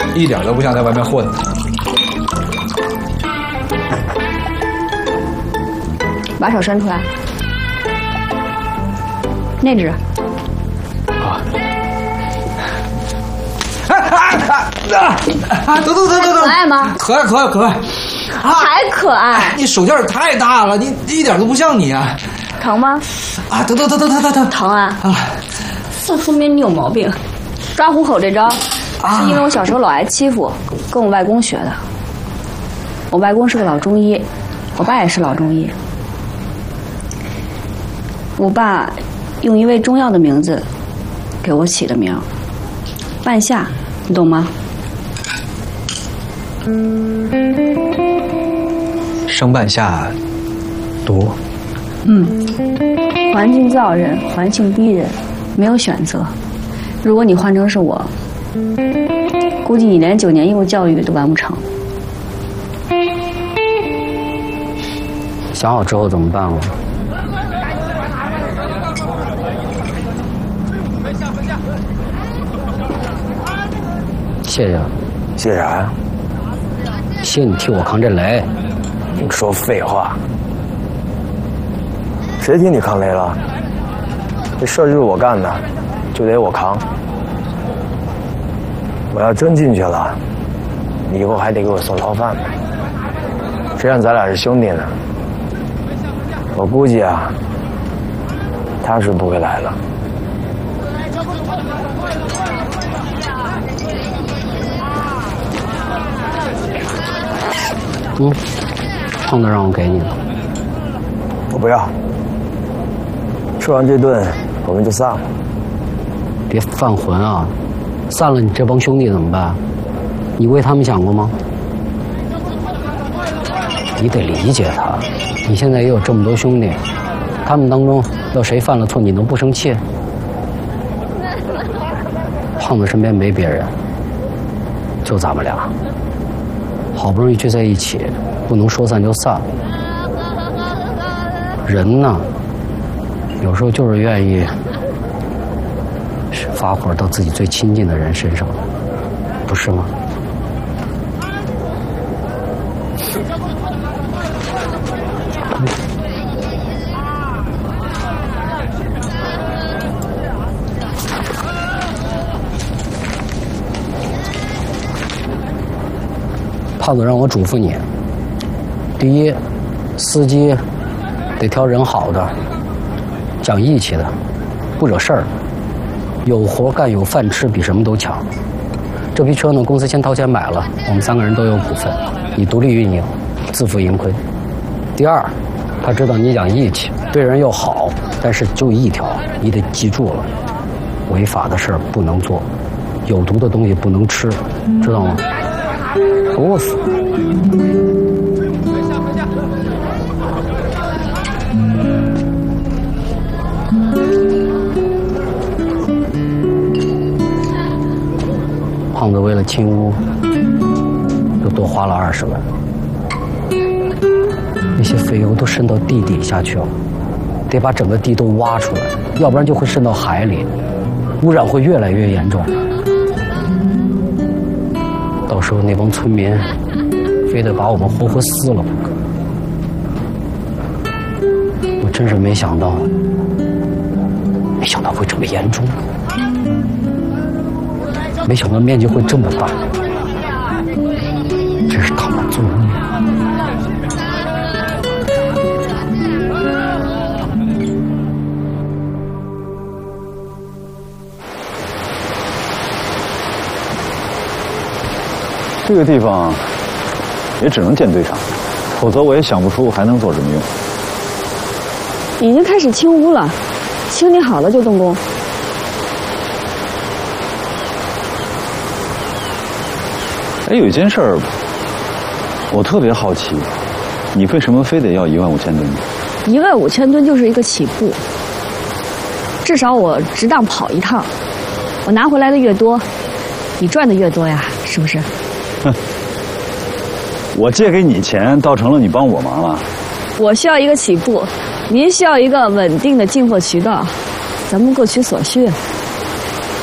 一点都不像在外面混的。 把手伸出来，那只。 啊！得， 可爱吗？ 可爱。 还可爱！ 你手劲儿太大了，你一点都不像你啊！ 疼吗？ 啊，疼！ 疼啊！这说明你有毛病。抓虎口这招，是因为我小时候老挨欺负，跟我外公学的。我外公是个老中医，我爸也是老中医。我爸用一味中药的名字给我起的名，半夏，你懂吗？ 生半夏，毒。 环境造人，环境逼人，没有选择。如果你换成是我，估计你连9年义务教育都完不成。 想好之后怎么办了？谢谢。 谢啥呀？ 谢你替我扛这雷。 你说废话。谁替你扛雷了？这事儿就是我干的，就得我扛。我要真进去了，你以后还得给我送牢饭呢。谁让咱俩是兄弟呢？我估计啊，他是不会来了。 胖子让我给你的。 我不要。吃完这顿，我们就散了。 别犯浑啊！散了，你这帮兄弟怎么办？你为他们想过吗？你得理解他。你现在也有这么多兄弟，他们当中要谁犯了错，你能不生气？胖子身边没别人，就咱们俩。好不容易聚在一起，不能说散就散。人呢，有时候就是愿意发火到自己最亲近的人身上，不是吗？胖子让我嘱咐你：第一，司机得挑人好的，讲义气的，不惹事儿，有活干有饭吃，比什么都强。这批车呢，公司先掏钱买了，我们3个人都有股份，你独立运营，自负盈亏。第二，他知道你讲义气，对人又好，但是就一条，你得记住了，违法的事儿不能做，有毒的东西不能吃，知道吗？ 不死。 胖子为了清污，又多花了20万。那些废油都渗到地底下去了，得把整个地都挖出来，要不然就会渗到海里，污染会越来越严重。到时候那帮村民非得把我们活活撕了不可。我真是没想到会这么严重，没想到面积会这么大，真是他妈作孽！ 这个地方也只能建堆场，否则我也想不出还能做什么用。 已经开始清污了，清理好了就动工。 哎，有一件事儿，我特别好奇，你为什么非得要15000吨呢 ？15000吨就是一个起步，至少我值当跑一趟，我拿回来的越多，你赚的越多呀，是不是？ 哼，我借给你钱，倒成了你帮我忙了。 我需要一个起步，您需要一个稳定的进货渠道，咱们各取所需。